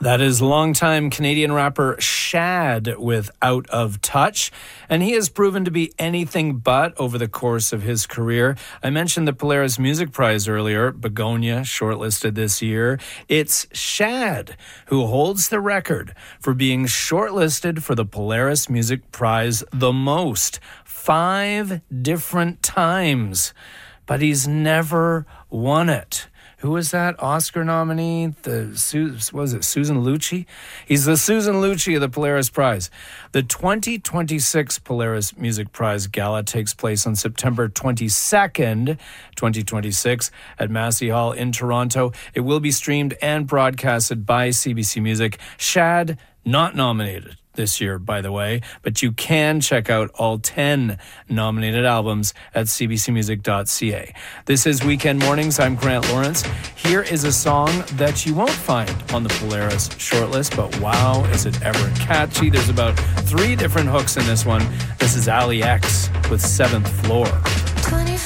That is longtime Canadian rapper Shad with Out of Touch, and he has proven to be anything but over the course of his career. I mentioned the Polaris Music Prize earlier, Begonia, shortlisted this year. It's Shad who holds the record for being shortlisted for the Polaris Music Prize the most, 5 different times, but he's never won it. Who was that Oscar nominee? Susan Lucci? He's the Susan Lucci of the Polaris Prize. The 2026 Polaris Music Prize Gala takes place on September 22nd, 2026 at Massey Hall in Toronto. It will be streamed and broadcasted by CBC Music. Shad, not nominated this year, by the way, but you can check out all 10 nominated albums at cbcmusic.ca. This is Weekend Mornings. I'm Grant Lawrence. Here is a song that you won't find on the Polaris shortlist, but wow, is it ever catchy. There's about 3 different hooks in this one. This is Ali X with 7th Floor.